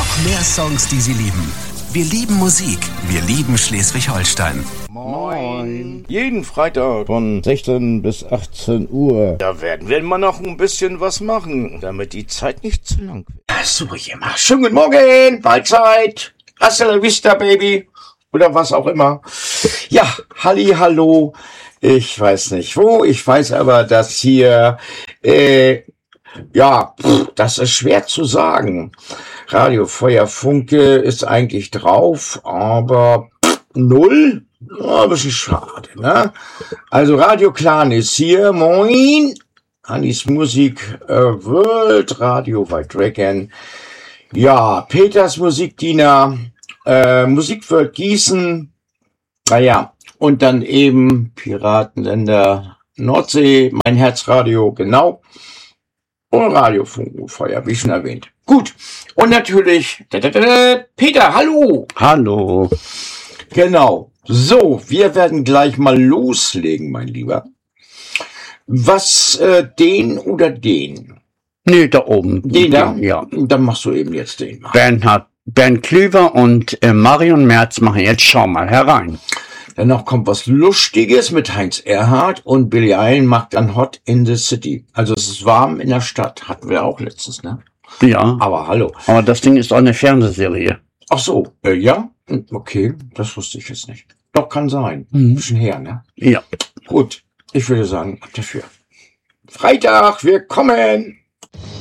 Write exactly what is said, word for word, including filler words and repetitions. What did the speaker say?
Noch mehr Songs, die Sie lieben. Wir lieben Musik. Wir lieben Schleswig-Holstein. Moin. Jeden Freitag von sechzehn bis achtzehn Uhr. Da werden wir immer noch ein bisschen was machen, damit die Zeit nicht zu lang wird. Das suche ich immer. Schönen guten Morgen, Mahlzeit. Hasta la vista, Baby. Oder was auch immer. Ja, halli, hallo. Ich weiß nicht wo. Ich weiß aber, dass hier, äh, ja, pff, das ist schwer zu sagen. Radio Feuer Funke ist eigentlich drauf, aber pff, null? Oh, ein bisschen schade, ne? Also Radio Clan ist hier, moin. Anis Musik äh, World, Radio White Dragon. Ja, Peters Musikdiener, äh, Musikworld Gießen. Naja, und dann eben Piratenländer Nordsee, mein Herzradio, genau. Und Radio Feuer, wie schon erwähnt. Gut, und natürlich, da, da, da, Peter, hallo. Hallo. Genau. So, wir werden gleich mal loslegen, mein Lieber. Was, äh, den oder den? Nee, da oben. Den da? Ja. Dann machst du eben jetzt den mal. Bernhard, Bernd Klüver und äh, Marion Merz machen jetzt Schau mal herein. Danach kommt was Lustiges mit Heinz Erhardt und Billie Eilish macht dann Hot in the City. Also es ist warm in der Stadt. Hatten wir auch letztens, ne? Ja. Aber hallo. Aber das Ding ist auch eine Fernsehserie. Ach so, äh, ja? Okay, das wusste ich jetzt nicht. Doch, kann sein. Mhm. Ein bisschen her, ne? Ja. Gut, ich würde sagen, ab dafür. Freitag, wir kommen!